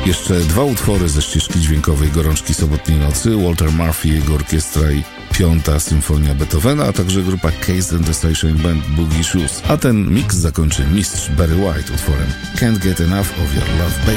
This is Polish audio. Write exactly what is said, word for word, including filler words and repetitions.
Jeszcze dwa utwory ze ścieżki dźwiękowej Gorączki sobotniej nocy, Walter Murphy, jego orkiestra i Piąta Symfonia Beethovena, a także grupa Case and the Station Band Boogie Shoes. A ten miks zakończy mistrz Barry White utworem Can't Get Enough of Your Love, Baby.